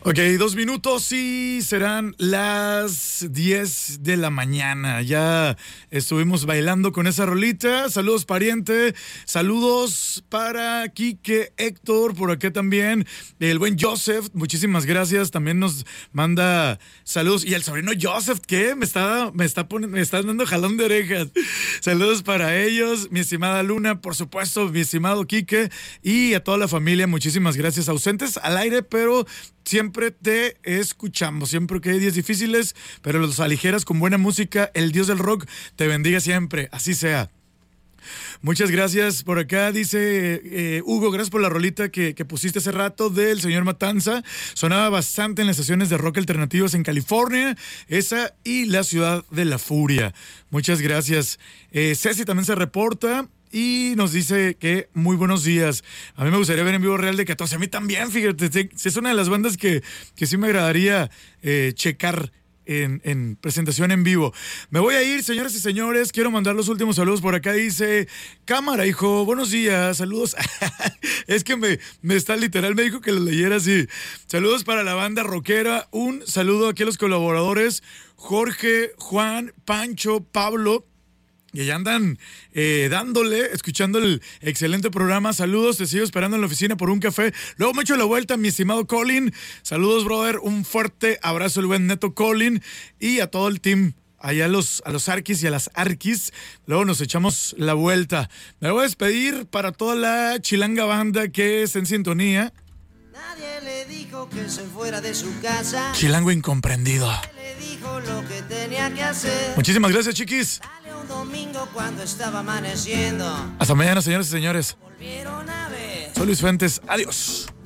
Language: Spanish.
Ok, 2 minutos y serán las 10 de la mañana. Ya estuvimos bailando con esa rolita. Saludos, pariente. Saludos para Quique, Héctor, por acá también. El buen Joseph, muchísimas gracias. También nos manda saludos. Y el sobrino Joseph, ¿qué? Me está dando jalón de orejas. Saludos para ellos. Mi estimada Luna, por supuesto, mi estimado Quique. Y a toda la familia, muchísimas gracias. Ausentes al aire, pero siempre te escuchamos, siempre que hay días difíciles, pero los aligeras con buena música. El Dios del rock te bendiga siempre, así sea. Muchas gracias por acá, dice Hugo, gracias por la rolita que pusiste hace rato del señor Matanza. Sonaba bastante en las estaciones de rock alternativos en California, esa y la ciudad de la furia. Muchas gracias. Ceci también se reporta y nos dice que muy buenos días. A mí me gustaría ver en vivo Real de 14. A mí también, fíjate, es una de las bandas que sí me agradaría checar en presentación en vivo. Me voy a ir, señoras y señores. Quiero mandar los últimos saludos por acá. Dice, cámara, hijo, buenos días, saludos. Es que me está literal, me dijo que lo leyera así. Saludos para la banda rockera. Un saludo aquí a los colaboradores Jorge, Juan, Pancho, Pablo. Y allá andan dándole, escuchando el excelente programa. Saludos, te sigo esperando en la oficina por un café. Luego me echo la vuelta, mi estimado Colin. Saludos, brother. Un fuerte abrazo al buen Neto Colin y a todo el team. Allá a los Arquis y a las Arquis. Luego nos echamos la vuelta. Me voy a despedir para toda la chilanga banda que es en sintonía. Nadie le dijo que se fuera de su casa. Chilango incomprendido. Le dijo lo que tenía que hacer. Muchísimas gracias, chiquis. Dale un domingo cuando estaba amaneciendo. Hasta mañana, señores y señores. Volvieron a ver. Soy Luis Fuentes. Adiós.